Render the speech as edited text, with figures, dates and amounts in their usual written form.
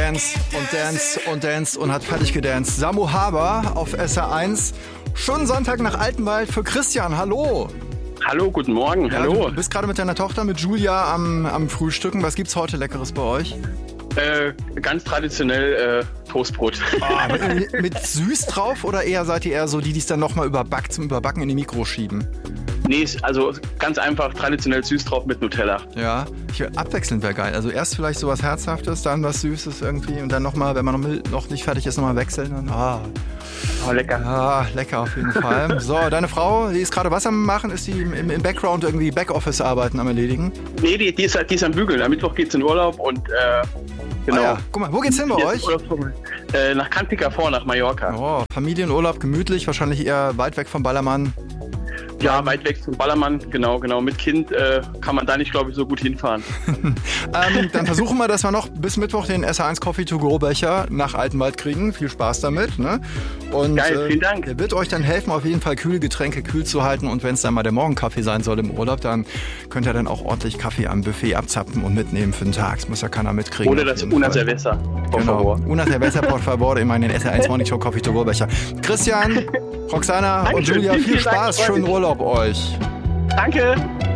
gedanced und hat fertig gedanced. Samu Haber auf SR1. Schönen Sonntag nach Altenwald für Christian. Hallo. Hallo, guten Morgen. Ja, hallo. Du bist gerade mit deiner Tochter, mit Julia, am Frühstücken. Was gibt's heute Leckeres bei euch? Ganz traditionell Toastbrot. Mit süß drauf oder seid ihr eher so die es dann nochmal zum Überbacken in die Mikro schieben? Nee, also ganz einfach traditionell süß drauf mit Nutella. Ja, abwechselnd wäre geil. Also erst vielleicht sowas Herzhaftes, dann was Süßes irgendwie und dann nochmal, wenn man noch nicht fertig ist, nochmal wechseln. Dann, Oh, lecker. Ja, lecker auf jeden Fall. So, deine Frau, die ist gerade was am machen? Ist die im Background irgendwie Backoffice-Arbeiten am Erledigen? Nee, die ist am Bügeln. Am Mittwoch geht's in Urlaub und genau. Ah ja. Guck mal, wo geht's hin bei euch? Nach Can Picafort, nach Mallorca. Oh, Familienurlaub, gemütlich, wahrscheinlich eher weit weg vom Ballermann. Ja, weit weg zum Ballermann, genau. Mit Kind kann man da nicht, glaube ich, so gut hinfahren. Dann versuchen wir, dass wir noch bis Mittwoch den SR1 Coffee to go Becher nach Altenwald kriegen. Viel Spaß damit. Ne? Und, geil, vielen Dank. Der wird euch dann helfen, auf jeden Fall kühle Getränke kühl zu halten. Und wenn es dann mal der Morgenkaffee sein soll im Urlaub, dann könnt ihr dann auch ordentlich Kaffee am Buffet abzapfen und mitnehmen für den Tag. Das muss ja keiner mitkriegen. Oder das Una Cerveza, por favor. Una Cerveza, por favor, in meinen SR1 Morning Show Coffee to go Becher. Christian, Roxana und Julia, viel Spaß, schönen Urlaub euch. Danke.